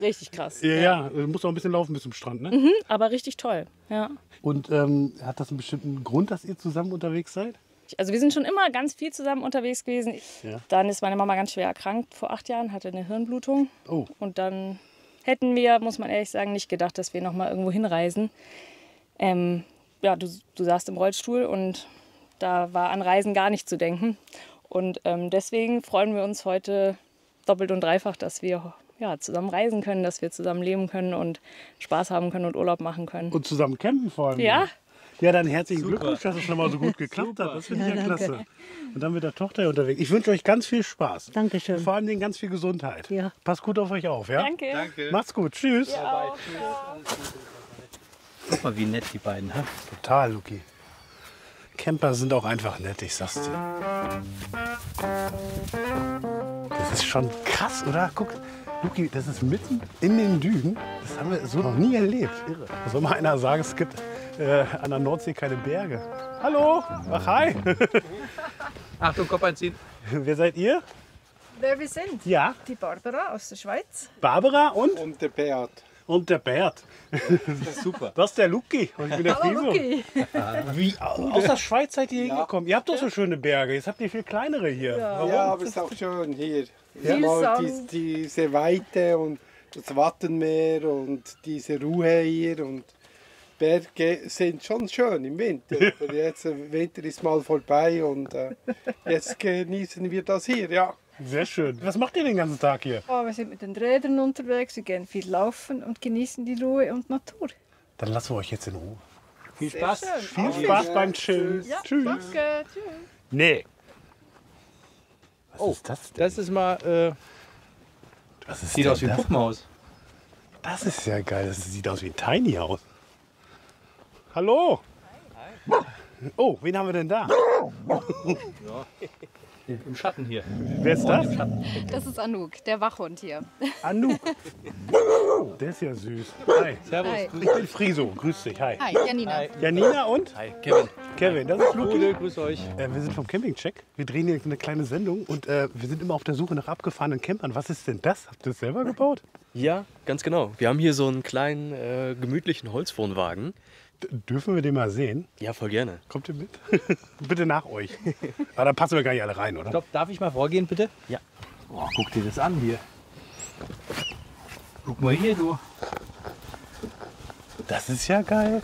Richtig krass. Ja, du musst auch ein bisschen laufen bis zum Strand, ne? Mhm, aber richtig toll, ja. Und hat das einen bestimmten Grund, dass ihr zusammen unterwegs seid? Also wir sind schon immer ganz viel zusammen unterwegs gewesen. Ja. Dann ist meine Mama ganz schwer erkrankt vor 8 Jahren, hatte eine Hirnblutung. Oh. Und dann hätten wir, muss man ehrlich sagen, nicht gedacht, dass wir noch mal irgendwo hinreisen. Ja, du saßt im Rollstuhl und da war an Reisen gar nicht zu denken. Und deswegen freuen wir uns heute doppelt und dreifach, dass wir zusammen reisen können, dass wir zusammen leben können und Spaß haben können und Urlaub machen können. Und zusammen campen vor allem. Ja. Ja, dann herzlichen Glückwunsch, dass es schon mal so gut geklappt hat. Das finde ich ja klasse. Und dann mit der Tochter unterwegs. Ich wünsche euch ganz viel Spaß. Dankeschön. Und vor allem ganz viel Gesundheit. Ja. Passt gut auf euch auf, ja? Danke. Macht's gut. Tschüss. Ja, Guck mal, wie nett die beiden, ha? Total, Luki. Camper sind auch einfach nett, ich sag's dir. Das ist schon krass, oder? Guck, Luki, das ist mitten in den Dünen. Das haben wir so noch nie erlebt. Irre. Da soll mal einer sagen, es gibt an der Nordsee keine Berge. Hallo? Ach, hi. Achtung, Kopf einziehen. Wer seid ihr? Wer wir sind? Ja, Die Barbara aus der Schweiz. Barbara und? Und der Beat. Und der Bert. Super. Das ist der Luki. Und ich bin der Friso. Okay. Wie, aus der Schweiz seid ihr hingekommen? Ihr habt doch so schöne Berge. Jetzt habt ihr viel kleinere hier. Warum? Ja, aber es ist auch schön hier. Ja. Mal Sand. diese Weite und das Wattenmeer und diese Ruhe hier. Und Berge sind schon schön im Winter. Aber jetzt der Winter ist mal vorbei und jetzt genießen wir das hier, ja. Sehr schön. Was macht ihr den ganzen Tag hier? Oh, wir sind mit den Rädern unterwegs, wir gehen viel laufen und genießen die Ruhe und Natur. Dann lassen wir euch jetzt in Ruhe. Viel Spaß. Viel Spaß beim Chillen. Ja, Tschüss. danke. Tschüss. Nee. Was Oh, ist das denn? das ist mal, Was ist sieht denn aus wie ein das? Puppenhaus. Das ist ja geil. Das sieht aus wie ein Tiny House. Hallo. Oh, wen haben wir denn da? Im Schatten hier. Wer ist das? Das ist Anouk, der Wachhund hier. Anouk. Der ist ja süß. Hi. Servus. Hi. Ich bin Friso. Grüß dich. Hi. Hi, Janina. Hi. Janina und? Hi, Kevin. Kevin. Das ist Luki. Gute, grüß euch. Wir sind vom Campingcheck. Wir drehen hier eine kleine Sendung und wir sind immer auf der Suche nach abgefahrenen Campern. Was ist denn das? Habt ihr das selber gebaut? Ja, ganz genau. Wir haben hier so einen kleinen, gemütlichen Holzwohnwagen. Dürfen wir den mal sehen? Ja, voll gerne. Kommt ihr mit? Bitte nach euch. Aber da passen wir gar nicht alle rein, oder? Stopp, darf ich mal vorgehen, bitte? Ja. Oh, guck dir das an hier. Guck mal hier, du. Das ist ja geil.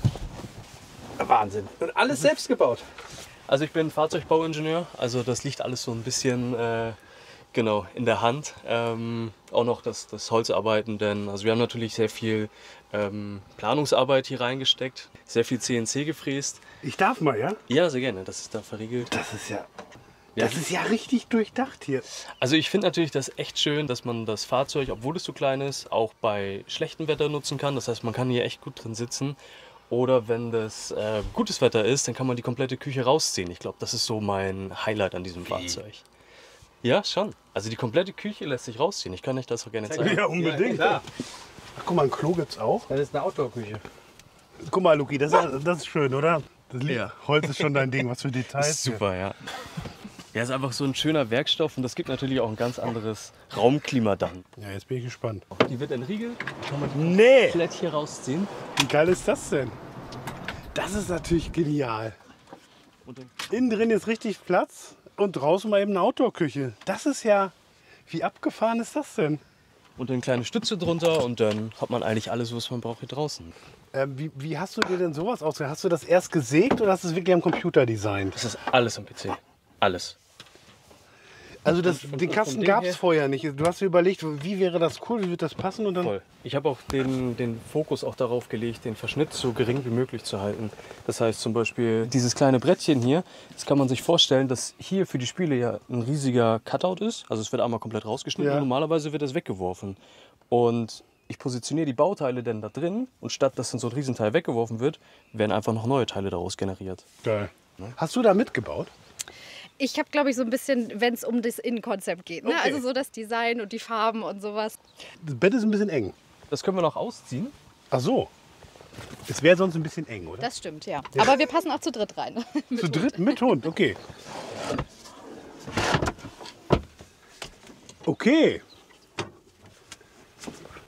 Wahnsinn. Und alles selbst gebaut. Also ich bin Fahrzeugbauingenieur, also das liegt alles so ein bisschen genau in der Hand. Auch noch das Holzarbeiten, denn also wir haben natürlich sehr viel Planungsarbeit hier reingesteckt, sehr viel CNC gefräst. Ich darf mal, ja? Ja, sehr gerne, das ist da verriegelt. Das ist ja richtig durchdacht hier. Also ich finde natürlich das echt schön, dass man das Fahrzeug, obwohl es so klein ist, auch bei schlechtem Wetter nutzen kann. Das heißt, man kann hier echt gut drin sitzen. Oder wenn das gutes Wetter ist, dann kann man die komplette Küche rausziehen. Ich glaube, das ist so mein Highlight an diesem Fahrzeug. Ja, schon. Also die komplette Küche lässt sich rausziehen. Ich kann euch das auch gerne zeigen. Ja, unbedingt. Ja, klar. Ach, guck mal, ein Klo gibt's auch. Das ist eine Outdoor-Küche. Guck mal, Luki, das ist schön, oder? Ja. Holz ist schon dein Ding. Was für Details. Ist super, ja. Ja, ist einfach so ein schöner Werkstoff und das gibt natürlich auch ein ganz anderes Raumklima dann. Ja, jetzt bin ich gespannt. Die wird entriegelt, kann man die Nee! komplett hier rausziehen. Wie geil ist das denn? Das ist natürlich genial. Und dann Innen drin ist richtig Platz und draußen mal eben eine Outdoor-Küche. Das ist ja... Wie abgefahren ist das denn? und eine kleine Stütze drunter und dann hat man eigentlich alles, was man braucht hier draußen. Wie hast du dir denn sowas ausgedacht? Hast du das erst gesägt oder hast du es wirklich am Computer designt? Das ist alles am PC. Alles. Also den Kasten gab es vorher nicht. Du hast dir überlegt, wie wäre das cool, wie wird das passen? Und dann Voll. Ich habe auch den Fokus auch darauf gelegt, den Verschnitt so gering wie möglich zu halten. Das heißt zum Beispiel dieses kleine Brettchen hier, das kann man sich vorstellen, dass hier für die Spiele ja ein riesiger Cutout ist. Also es wird einmal komplett rausgeschnitten und normalerweise wird das weggeworfen. Und ich positioniere die Bauteile dann da drin und statt dass dann so ein Riesenteil weggeworfen wird, werden einfach noch neue Teile daraus generiert. Geil. Hast du da mitgebaut? Ich habe, glaube ich, so ein bisschen, wenn es um das Innenkonzept geht. Ne? Okay. Also so das Design und die Farben und sowas. Das Bett ist ein bisschen eng. Das können wir noch ausziehen. Ach so. Es wäre sonst ein bisschen eng, oder? Das stimmt, ja. Aber wir passen auch zu dritt rein. Zu dritt mit Hund, okay. Okay.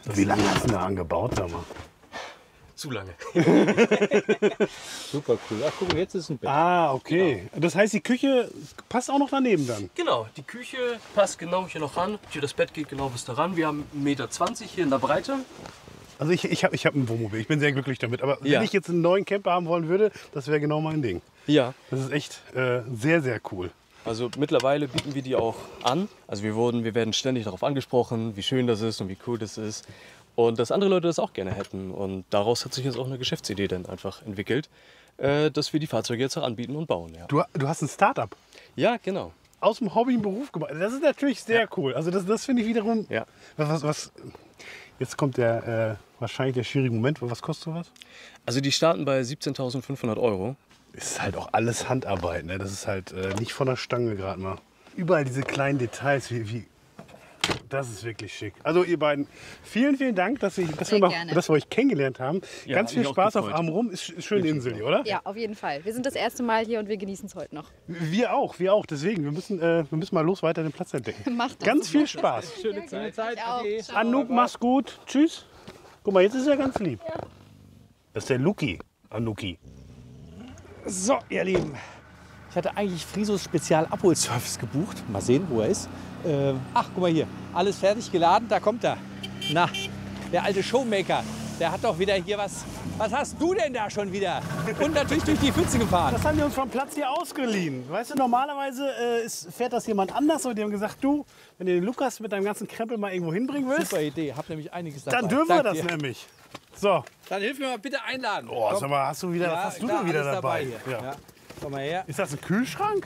Wie lange hast du da angebaut, sag mal? Zu lange. Super cool. Ach, guck mal, jetzt ist ein Bett. Ah, okay. Das heißt, die Küche passt auch noch daneben dann? Genau, die Küche passt genau hier noch ran. Hier das Bett geht genau bis da ran. Wir haben 1,20 Meter hier in der Breite. Also ich hab ein Wohnmobil, ich bin sehr glücklich damit. Aber Ja. wenn ich jetzt einen neuen Camper haben wollen würde, das wäre genau mein Ding. Ja. Das ist echt sehr, sehr cool. Also mittlerweile bieten wir die auch an. Also wir werden ständig darauf angesprochen, wie schön das ist und wie cool das ist. Und dass andere Leute das auch gerne hätten. Und daraus hat sich jetzt auch eine Geschäftsidee dann einfach entwickelt, dass wir die Fahrzeuge jetzt auch anbieten und bauen. Ja, Du hast ein Startup ja genau. aus dem Hobby einen Beruf gemacht. Das ist natürlich sehr cool. Also das finde ich wiederum... Ja. Jetzt kommt wahrscheinlich der schwierige Moment. Was kostet sowas? Also die starten bei 17.500 €. Ist halt auch alles Handarbeit. Ne? Das ist halt nicht von der Stange gerade mal. Überall diese kleinen Details. Das ist wirklich schick. Also ihr beiden, vielen, vielen Dank, dass wir euch kennengelernt haben. Ja, Ganz hat viel mich auch Spaß auf gefreut. Amrum. Ist schöne Insel hier, oder? Ja, auf jeden Fall. Wir sind das erste Mal hier und wir genießen es heute noch. Wir auch. Deswegen, wir müssen mal los weiter den Platz entdecken. Macht das. Ganz viel Spaß. Schöne Zeit. Ade. Anouk, mach's gut. Tschüss. Guck mal, jetzt ist er ganz lieb. Das ist der Luki. Anuki. So, ihr Lieben. Ich hatte eigentlich Frisos Spezial-Abholservice gebucht. Mal sehen, wo er ist. Ach, guck mal hier. Alles fertig geladen, da kommt er. Na, der alte Showmaker. Der hat doch wieder hier was. Was hast du denn da schon wieder? Und natürlich durch die Pfütze gefahren. Das haben wir uns vom Platz hier ausgeliehen. Weißt du, normalerweise fährt das jemand anders. Und die haben gesagt, du, wenn du den Lukas mit deinem ganzen Krempel mal irgendwo hinbringen willst, Super Idee. Hab nämlich einiges dabei. dann dürfen wir Dank das dir. nämlich. So. Dann hilf mir mal bitte einladen. Oh, Komm. sag mal, was hast du klar, denn wieder alles dabei? hier. Ja. Ja. Komm mal her. Ist das ein Kühlschrank?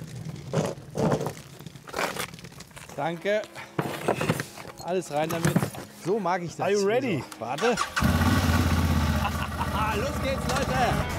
Danke. Alles rein damit. So mag ich das. Are you ready? Warte. Los geht's, Leute.